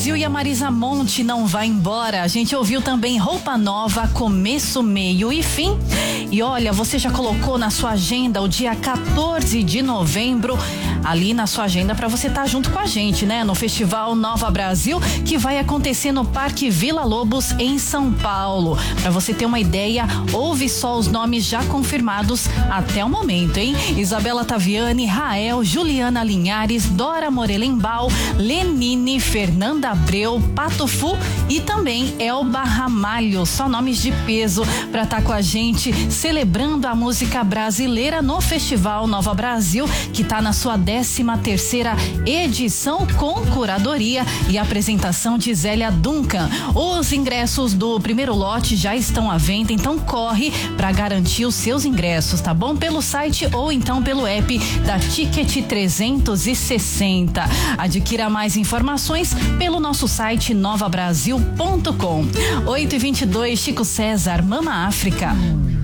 Brasil e a Marisa Monte não vai embora. A gente ouviu também Roupa Nova, Começo, Meio e Fim. E olha, você já colocou na sua agenda o dia 14 de novembro, ali na sua agenda para você estar junto com a gente, né? No Festival Nova Brasil, que vai acontecer no Parque Vila Lobos, em São Paulo. Para você ter uma ideia, ouve só os nomes já confirmados até o momento, hein? Isabela Taviani, Rael, Juliana Linhares, Dora Morelembal, Lenine, Fernanda Abreu, Pato Fu e também Elba Ramalho. Só nomes de peso para estar com a gente celebrando a música brasileira no Festival Nova Brasil, que está na sua 13ª edição, com curadoria e apresentação de Zélia Duncan. Os ingressos do primeiro lote já estão à venda, então corre para garantir os seus ingressos, tá bom? Pelo site ou então pelo app da Ticket 360. Adquira mais informações pelo nosso site novabrasil.com. 8h22, Chico César, Mama África.